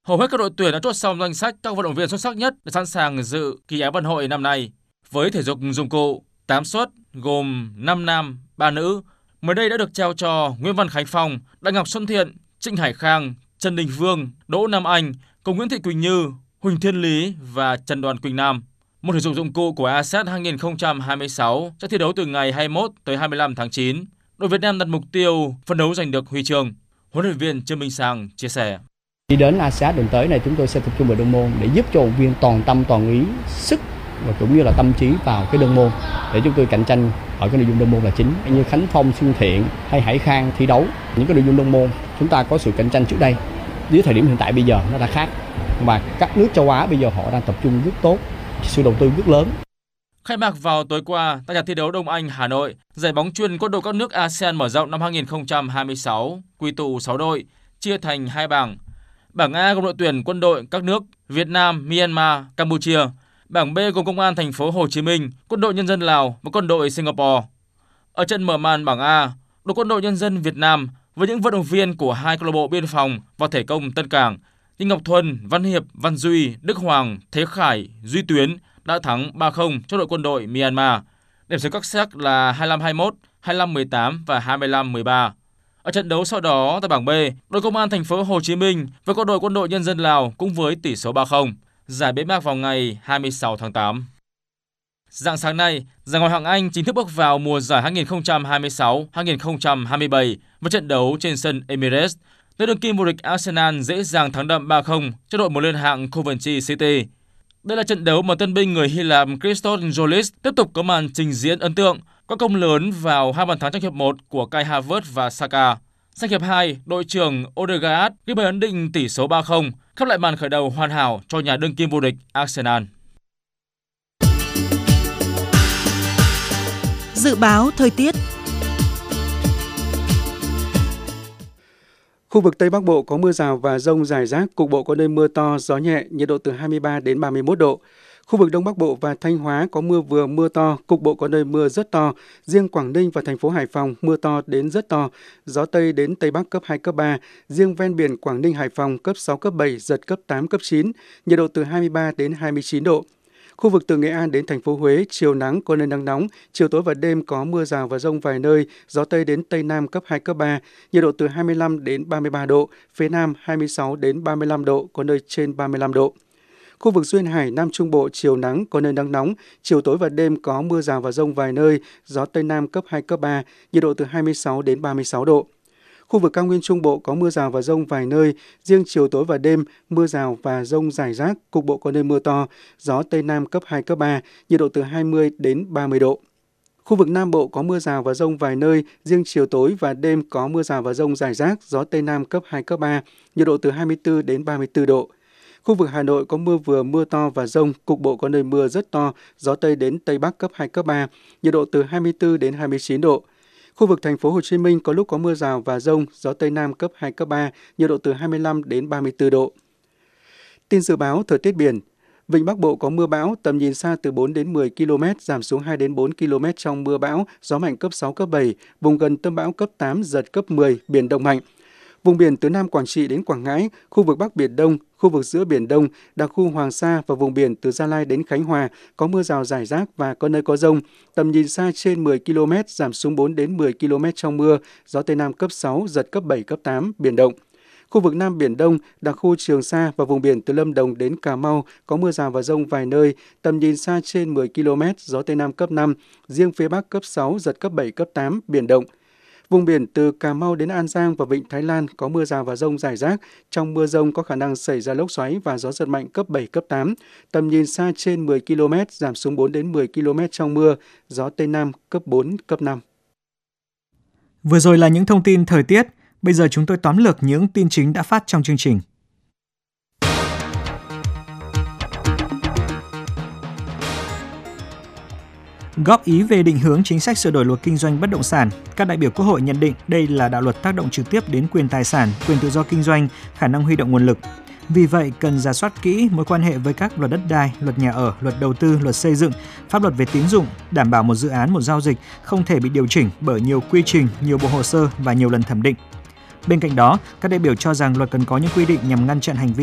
Hầu hết các đội tuyển đã chốt xong danh sách các vận động viên xuất sắc nhất để sẵn sàng dự kỳ Á vận hội năm nay. Với thể dục dụng cụ, 8 suất gồm 5 nam, 3 nữ, mới đây đã được trao cho Nguyễn Văn Khánh Phong, Đặng Ngọc Xuân Thiện, Trịnh Hải Khang, Trần Đình Vương, Đỗ Nam Anh, cùng Nguyễn Thị Quỳnh Như, Huỳnh Thiên Lý và Trần Đoàn Quỳnh Nam. Môn thể dục dụng cụ của ASEAN 2026 sẽ thi đấu từ ngày 21 tới 25 tháng 9. Đội Việt Nam đặt mục tiêu phấn đấu giành được huy chương. Huấn luyện viên Trương Minh Sang chia sẻ. Đi đến ASEAN lần tới này, chúng tôi sẽ tập trung vào đơn môn để giúp cho vận động viên toàn tâm toàn ý, sức và cũng như là tâm trí vào cái đơn môn để chúng tôi cạnh tranh ở cái nội dung đơn môn là chính. Như Khánh Phong, Xuân Thiện hay Hải Khang thi đấu những cái nội dung đơn môn, chúng ta có sự cạnh tranh trước đây. Với thời điểm hiện tại bây giờ nó đã khác, và các nước châu Á bây giờ họ đang tập trung rất tốt, sự đầu tư rất lớn. Khai mạc vào tối qua tại nhà thi đấu Đông Anh, Hà Nội, giải bóng chuyền quân đội các nước ASEAN mở rộng năm 2026 quy tụ 6 đội, chia thành 2 bảng. Bảng A gồm đội tuyển quân đội các nước Việt Nam, Myanmar, Campuchia. Bảng B gồm Công an thành phố Hồ Chí Minh, Quân đội Nhân dân Lào và Quân đội Singapore. Ở trận mở màn bảng A, đội Quân đội Nhân dân Việt Nam với những vận động viên của hai câu lạc bộ biên phòng và thể công Tân Cảng như Ngọc Thuần, Văn Hiệp, Văn Duy, Đức Hoàng, Thế Khải, Duy Tuyến đã thắng 3-0 cho đội quân đội Myanmar. Điểm số các set là 25-21, 25-18 và 25-13. Ở trận đấu sau đó tại bảng B, đội Công an thành phố Hồ Chí Minh và đội Quân đội Nhân dân Lào cũng với tỷ số 3-0. Giải bế mạc vào ngày 26 tháng 8. Rạng sáng nay, giải Ngoại hạng Anh chính thức bước vào mùa giải 2026-2027 với trận đấu trên sân Emirates. Tới đương kim vô địch Arsenal dễ dàng thắng đậm 3-0 cho đội một lên hạng Coventry City. Đây là trận đấu mà tân binh người Hy Lạp Christos Zolis tiếp tục có màn trình diễn ấn tượng, có công lớn vào 2 bàn thắng trong hiệp 1 của Kai Havertz và Saka. Sang hiệp 2, đội trưởng Odegaard ghi bàn ấn định tỷ số 3-0, khép lại màn khởi đầu hoàn hảo cho nhà đương kim vô địch Arsenal. Dự báo thời tiết. Khu vực Tây Bắc Bộ có mưa rào và dông rải rác, cục bộ có nơi mưa to, gió nhẹ, nhiệt độ từ 23 đến 31 độ. Khu vực Đông Bắc Bộ và Thanh Hóa có mưa vừa mưa to, cục bộ có nơi mưa rất to. Riêng Quảng Ninh và thành phố Hải Phòng mưa to đến rất to, gió Tây đến Tây Bắc cấp 2, cấp 3. Riêng ven biển Quảng Ninh, Hải Phòng cấp 6, cấp 7, giật cấp 8, cấp 9, nhiệt độ từ 23 đến 29 độ. Khu vực từ Nghệ An đến thành phố Huế, chiều nắng có nơi nắng nóng, chiều tối và đêm có mưa rào và dông vài nơi, gió Tây đến Tây Nam cấp 2, cấp 3, nhiệt độ từ 25 đến 33 độ, phía Nam 26 đến 35 độ, có nơi trên 35 độ. Khu vực Duyên Hải, Nam Trung Bộ, chiều nắng có nơi nắng nóng, chiều tối và đêm có mưa rào và dông vài nơi, gió Tây Nam cấp 2, cấp 3, nhiệt độ từ 26 đến 36 độ. Khu vực Cao Nguyên Trung Bộ có mưa rào và dông vài nơi, riêng chiều tối và đêm mưa rào và dông rải rác, cục bộ có nơi mưa to, gió Tây Nam cấp 2, cấp 3, nhiệt độ từ 20 đến 30 độ. Khu vực Nam Bộ có mưa rào và dông vài nơi, riêng chiều tối và đêm có mưa rào và dông rải rác, gió Tây Nam cấp 2, cấp 3, nhiệt độ từ 24 đến 34 độ. Khu vực Hà Nội có mưa vừa mưa to và dông, cục bộ có nơi mưa rất to, gió Tây đến Tây Bắc cấp 2, cấp 3, nhiệt độ từ 24 đến 29 độ. Khu vực thành phố Hồ Chí Minh có lúc có mưa rào và dông, gió Tây Nam cấp 2, cấp 3, nhiệt độ từ 25 đến 34 độ. Tin dự báo thời tiết biển. Vịnh Bắc Bộ có mưa bão, tầm nhìn xa từ 4 đến 10 km, giảm xuống 2 đến 4 km trong mưa bão, gió mạnh cấp 6, cấp 7, vùng gần tâm bão cấp 8, giật cấp 10, biển động mạnh. Vùng biển từ Nam Quảng Trị đến Quảng Ngãi, khu vực Bắc Biển Đông, khu vực giữa Biển Đông, đặc khu Hoàng Sa và vùng biển từ Gia Lai đến Khánh Hòa có mưa rào rải rác và có nơi có dông. Tầm nhìn xa trên 10 km, giảm xuống 4 đến 10 km trong mưa, gió Tây Nam cấp 6, giật cấp 7, cấp 8, biển động. Khu vực Nam Biển Đông, đặc khu Trường Sa và vùng biển từ Lâm Đồng đến Cà Mau có mưa rào và dông vài nơi, tầm nhìn xa trên 10 km, gió Tây Nam cấp 5, riêng phía Bắc cấp 6, giật cấp 7, cấp 8, biển động. Vùng biển từ Cà Mau đến An Giang và Vịnh Thái Lan có mưa rào và dông rải rác. Trong mưa dông có khả năng xảy ra lốc xoáy và gió giật mạnh cấp 7, cấp 8. Tầm nhìn xa trên 10 km, giảm xuống 4 đến 10 km trong mưa, gió Tây Nam cấp 4, cấp 5. Vừa rồi là những thông tin thời tiết. Bây giờ chúng tôi tóm lược những tin chính đã phát trong chương trình. Góp ý về định hướng chính sách sửa đổi luật kinh doanh bất động sản, các đại biểu Quốc hội nhận định đây là đạo luật tác động trực tiếp đến quyền tài sản, quyền tự do kinh doanh, khả năng huy động nguồn lực. Vì vậy, cần rà soát kỹ mối quan hệ với các luật đất đai, luật nhà ở, luật đầu tư, luật xây dựng, pháp luật về tín dụng, đảm bảo một dự án, một giao dịch không thể bị điều chỉnh bởi nhiều quy trình, nhiều bộ hồ sơ và nhiều lần thẩm định. Bên cạnh đó, các đại biểu cho rằng luật cần có những quy định nhằm ngăn chặn hành vi